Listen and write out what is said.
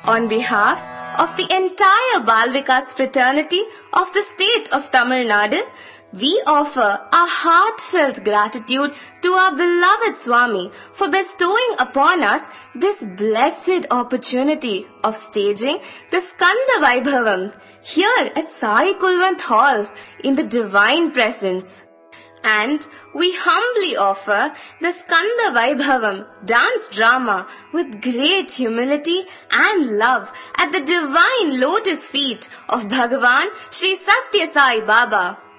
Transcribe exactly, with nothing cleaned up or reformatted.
On behalf of the entire Bal Vikas fraternity of the state of Tamil Nadu, we offer our heartfelt gratitude to our beloved Swami for bestowing upon us this blessed opportunity of staging the Skanda Vaibhavam here at Sai Kulwant Hall in the Divine Presence. And we humbly offer the Skanda Vaibhavam dance drama with great humility and love at the divine lotus feet of Bhagavan Sri Satya Sai Baba.